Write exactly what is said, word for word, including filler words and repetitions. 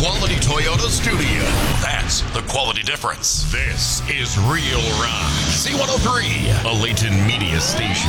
quality Toyota studio. That's the quality difference. This is Real Rock. C one oh three, a Layton media station.